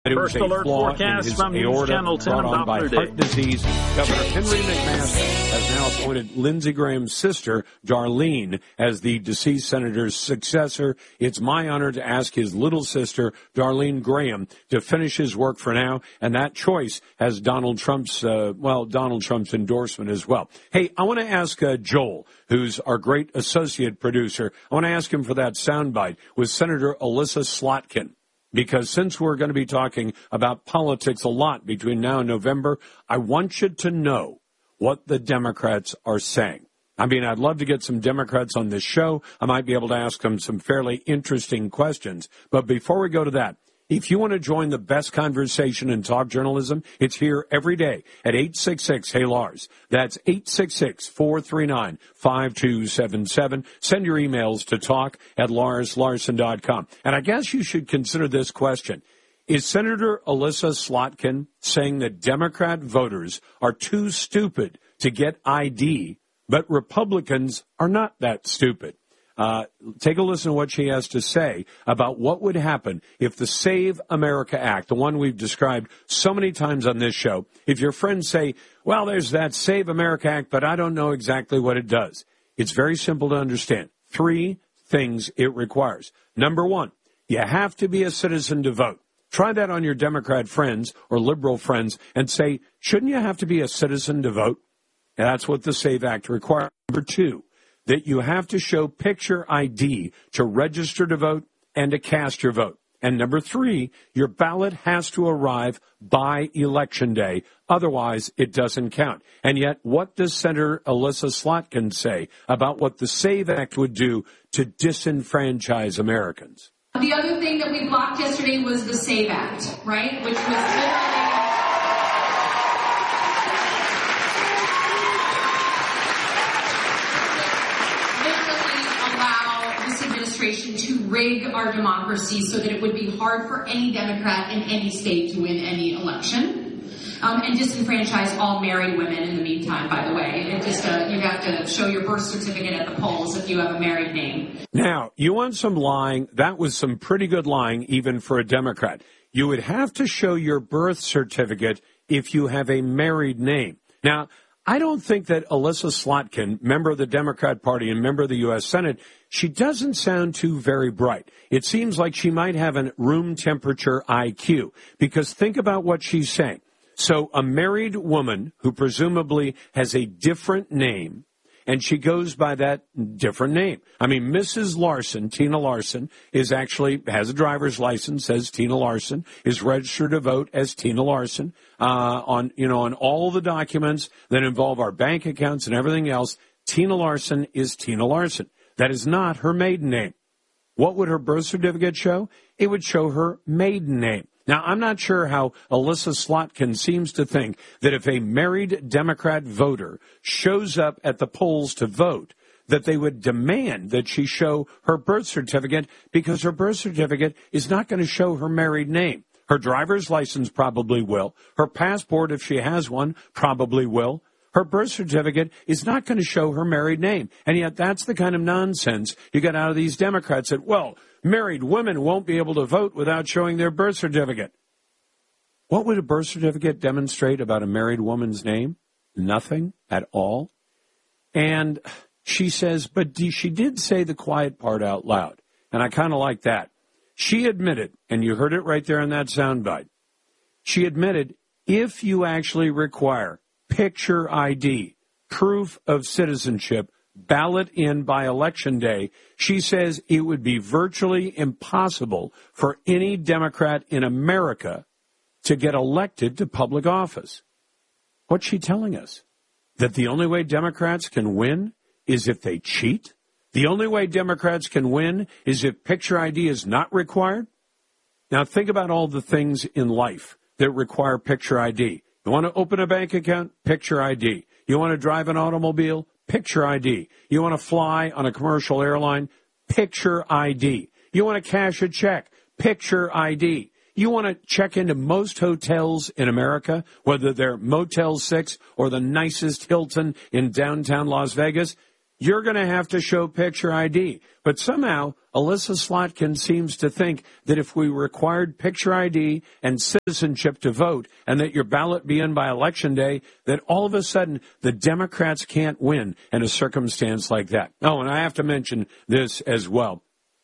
First alert forecast from News Channel 10 Doppler heart disease. Governor Henry McMaster has now appointed Lindsey Graham's sister, Darlene, as the deceased senator's successor. It's my honor to ask his little sister, Darlene Graham, to finish his work for now, and that choice has Donald Trump's endorsement as well. Hey, I want to ask Joel, who's our great associate producer, I want to ask him for that soundbite with Senator Elissa Slotkin. Because since we're going to be talking about politics a lot between now and November, I want you to know what the Democrats are saying. I mean, I'd love to get some Democrats on this show. I might be able to ask them some fairly interesting questions. But before we go to that, if you want to join the best conversation in talk journalism, it's here every day at 866-HEY-LARS. That's 866-439-5277. Send your emails to talk@LarsLarson.com. And I guess you should consider this question. Is Senator Elissa Slotkin saying that Democrat voters are too stupid to get ID, but Republicans are not that stupid? Take a listen to what she has to say about what would happen if the Save America Act, the one we've described so many times on this show, if your friends say, well, there's that Save America Act, but I don't know exactly what it does. It's very simple to understand. 3 things it requires. Number 1, you have to be a citizen to vote. Try that on your Democrat friends or liberal friends and say, shouldn't you have to be a citizen to vote? And that's what the Save Act requires. Number 2, that you have to show picture ID to register to vote and to cast your vote. And number 3, your ballot has to arrive by Election Day. Otherwise, it doesn't count. And yet, what does Senator Elissa Slotkin say about what the SAVE Act would do to disenfranchise Americans? The other thing that we blocked yesterday was the SAVE Act, right? Which was literally to rig our democracy so that it would be hard for any Democrat in any state to win any election, and disenfranchise all married women in the meantime, by the way. It just you have to show your birth certificate at the polls if you have a married name. Now, you want some lying? That was some pretty good lying, even for a Democrat. You would have to show your birth certificate if you have a married name. Now, I don't think that Elissa Slotkin, member of the Democrat Party and member of the U.S. Senate, she doesn't sound too very bright. It seems like she might have a room temperature IQ, because think about what she's saying. So a married woman who presumably has a different name, and she goes by that different name. I mean, Mrs. Larson, Tina Larson, has a driver's license, says Tina Larson, is registered to vote as Tina Larson, on all the documents that involve our bank accounts and everything else. Tina Larson is Tina Larson. That is not her maiden name. What would her birth certificate show? It would show her maiden name. Now, I'm not sure how Elissa Slotkin seems to think that if a married Democrat voter shows up at the polls to vote, that they would demand that she show her birth certificate, because her birth certificate is not going to show her married name. Her driver's license probably will. Her passport, if she has one, probably will. Her birth certificate is not going to show her married name. And yet that's the kind of nonsense you get out of these Democrats that, well, married women won't be able to vote without showing their birth certificate. What would a birth certificate demonstrate about a married woman's name? Nothing at all. And she says, but she did say the quiet part out loud. And I kind of like that. She admitted, and you heard it right there in that soundbite, she admitted if you actually require picture ID, proof of citizenship, ballot in by Election Day, she says it would be virtually impossible for any Democrat in America to get elected to public office. What's she telling us? That the only way Democrats can win is if they cheat? The only way Democrats can win is if picture ID is not required? Now think about all the things in life that require picture ID. You want to open a bank account? Picture ID. You want to drive an automobile? Picture ID. You want to fly on a commercial airline? Picture ID. You want to cash a check? Picture ID. You want to check into most hotels in America, whether they're Motel 6 or the nicest Hilton in downtown Las Vegas? you're going to have to show picture ID. But somehow, Alyssa Slotkin seems to think that if we required picture ID and citizenship to vote, and that your ballot be in by Election Day, that all of a sudden the Democrats can't win in a circumstance like that. Oh, and I have to mention this as well.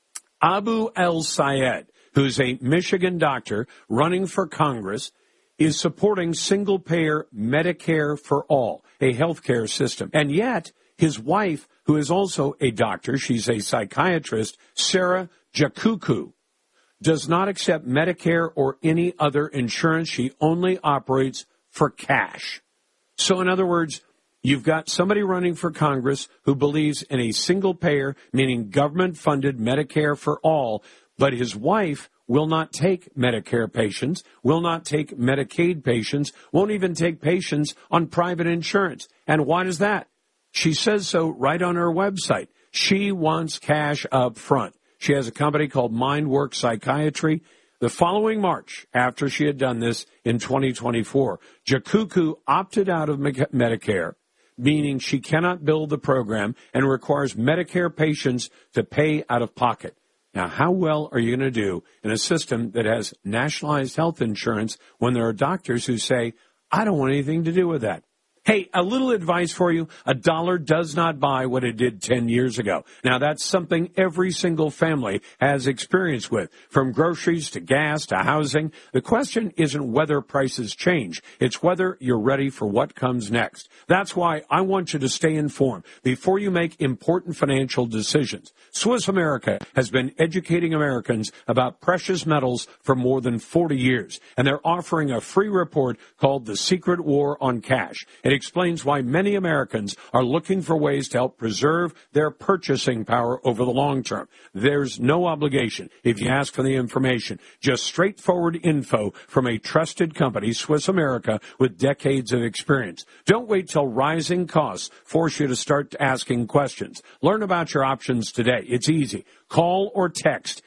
Abu El-Sayed, who's a Michigan doctor running for Congress, is supporting single-payer Medicare for all, a health care system. And yet, his wife, who is also a doctor, she's a psychiatrist, Sarah Jakuku, does not accept Medicare or any other insurance. She only operates for cash. So in other words, you've got somebody running for Congress who believes in a single payer, meaning government-funded Medicare for all, but his wife will not take Medicare patients, will not take Medicaid patients, won't even take patients on private insurance. And why is that? She says so right on her website. She wants cash up front. She has a company called MindWorks Psychiatry. The following March, after she had done this in 2024, Jakuku opted out of Medicare, meaning she cannot bill the program and requires Medicare patients to pay out of pocket. Now, how well are you going to do in a system that has nationalized health insurance when there are doctors who say, I don't want anything to do with that? Hey, a little advice for you. A dollar does not buy what it did 10 years ago. Now, that's something every single family has experience with, from groceries to gas to housing. The question isn't whether prices change. It's whether you're ready for what comes next. That's why I want you to stay informed before you make important financial decisions. Swiss America has been educating Americans about precious metals for more than 40 years, and they're offering a free report called The Secret War on Cash. It explains why many Americans are looking for ways to help preserve their purchasing power over the long term. There's no obligation if you ask for the information. Just straightforward info from a trusted company, Swiss America, with decades of experience. Don't wait till rising costs force you to start asking questions. Learn about your options today. It's easy. Call or text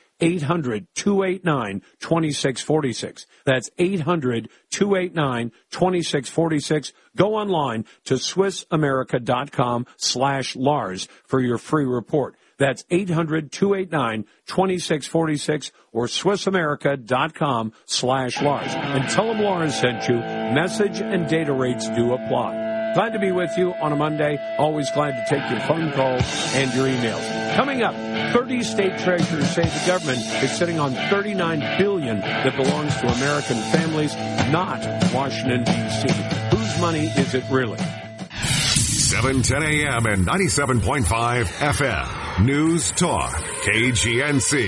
800-289-2646. That's 800-289-2646. Go online to SwissAmerica.com/Lars for your free report. That's 800-289-2646 or SwissAmerica.com/Lars. And tell them Lars sent you. Message and data rates do apply. Glad to be with you on a Monday. Always glad to take your phone calls and your emails. Coming up, 30 state treasurers say the government is sitting on $39 billion that belongs to American families, not Washington, D.C. Whose money is it really? 710 a.m. and 97.5 FM. News Talk, KGNC.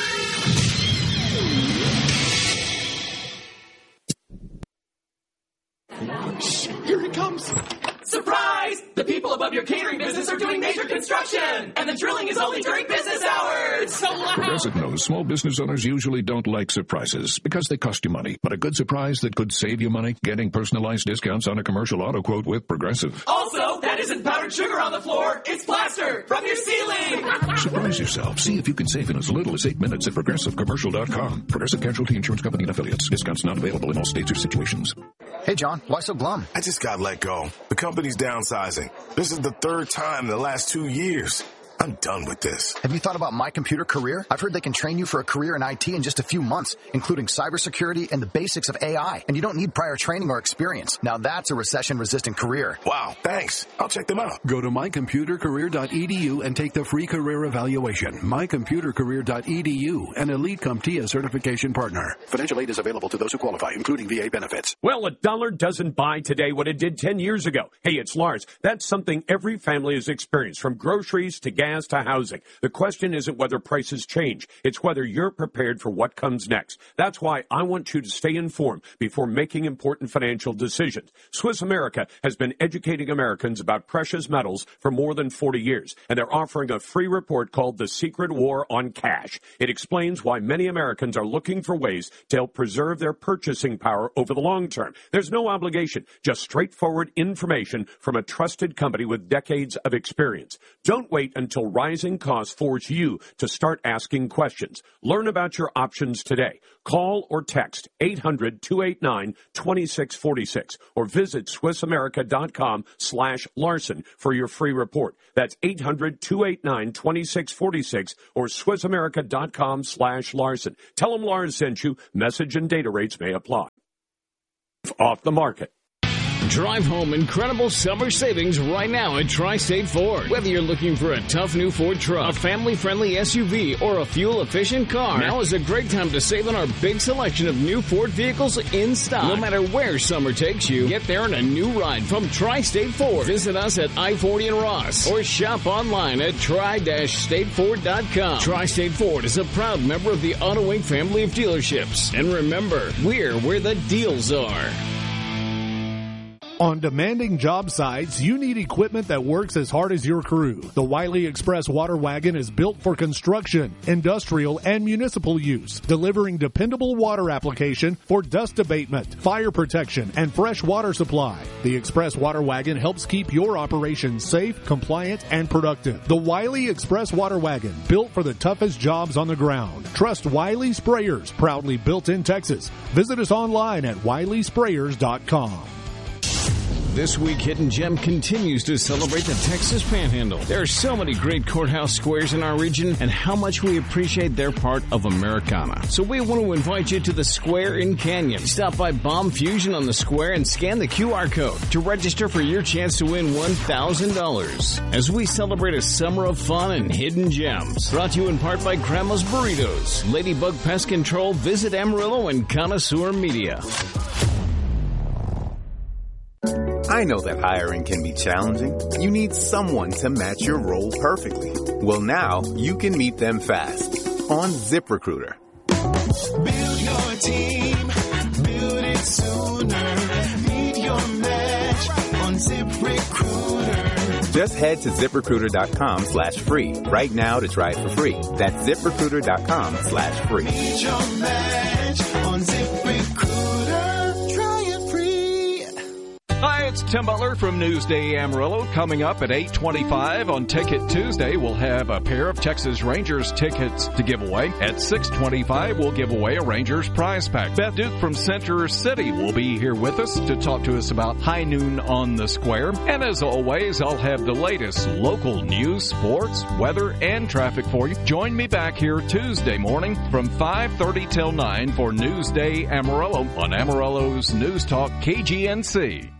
Here he comes. Surprise! The people above your catering business are doing major construction, and the drilling is only during business hours. So loud. Progressive knows small business owners usually don't like surprises because they cost you money. But a good surprise that could save you money, getting personalized discounts on a commercial auto quote with Progressive. Also, that isn't powdered sugar on the floor. It's plaster from your ceiling. Surprise yourself. See if you can save in as little as 8 minutes at ProgressiveCommercial.com. Progressive Casualty Insurance Company and Affiliates. Discounts not available in all states or situations. Hey, John, why so glum? I just got let go. The company's downsizing. This is the third time in the last 2 years. I'm done with this. Have you thought about My Computer Career? I've heard they can train you for a career in IT in just a few months, including cybersecurity and the basics of AI. And you don't need prior training or experience. Now that's a recession-resistant career. Wow, thanks. I'll check them out. Go to mycomputercareer.edu and take the free career evaluation. Mycomputercareer.edu, an Elite CompTIA certification partner. Financial aid is available to those who qualify, including VA benefits. Well, a dollar doesn't buy today what it did 10 years ago. Hey, it's Lars. That's something every family has experienced, from groceries to gas to housing. The question isn't whether prices change. It's whether you're prepared for what comes next. That's why I want you to stay informed before making important financial decisions. Swiss America has been educating Americans about precious metals for more than 40 years, and they're offering a free report called The Secret War on Cash. It explains why many Americans are looking for ways to help preserve their purchasing power over the long term. There's no obligation, just straightforward information from a trusted company with decades of experience. Don't wait until until rising costs force you to start asking questions. Learn about your options today. Call or text 800-289-2646 or visit SwissAmerica.com/Larson for your free report. That's 800-289-2646 or SwissAmerica.com/Larson. Tell them Lars sent you. Message and data rates may apply. Off the market. Drive home incredible summer savings right now at Tri-State Ford. Whether you're looking for a tough new Ford truck, a family-friendly SUV, or a fuel-efficient car, now is a great time to save on our big selection of new Ford vehicles in stock. No matter where summer takes you, get there in a new ride from Tri-State Ford. Visit us at I-40 and Ross or shop online at tri-stateford.com. Tri-State Ford is a proud member of the Auto Inc. family of dealerships. And remember, we're where the deals are. On demanding job sites, you need equipment that works as hard as your crew. The Wiley Express Water Wagon is built for construction, industrial, and municipal use, delivering dependable water application for dust abatement, fire protection, and fresh water supply. The Express Water Wagon helps keep your operation safe, compliant, and productive. The Wiley Express Water Wagon, built for the toughest jobs on the ground. Trust Wiley Sprayers, proudly built in Texas. Visit us online at wileysprayers.com. This week, Hidden Gem continues to celebrate the Texas Panhandle. There are so many great courthouse squares in our region, and how much we appreciate their part of Americana. So we want to invite you to the Square in Canyon. Stop by Bomb Fusion on the Square and scan the QR code to register for your chance to win $1,000. As we celebrate a summer of fun and hidden gems. Brought to you in part by Grandma's Burritos, Ladybug Pest Control, Visit Amarillo, and Connoisseur Media. I know that hiring can be challenging. You need someone to match your role perfectly. Well, now you can meet them fast on ZipRecruiter. Build your team, build it sooner. Meet your match on ZipRecruiter. Just head to ZipRecruiter.com/free right now to try it for free. That's ZipRecruiter.com/free. Meet your match on ZipRecruiter. Try it free. Hi, it's Tim Butler from Newsday Amarillo. Coming up at 8:25 on Ticket Tuesday, we'll have a pair of Texas Rangers tickets to give away. At 6:25, we'll give away a Rangers prize pack. Beth Duke from Center City will be here with us to talk to us about High Noon on the Square. And as always, I'll have the latest local news, sports, weather, and traffic for you. Join me back here Tuesday morning from 5:30 till 9 for Newsday Amarillo on Amarillo's News Talk KGNC.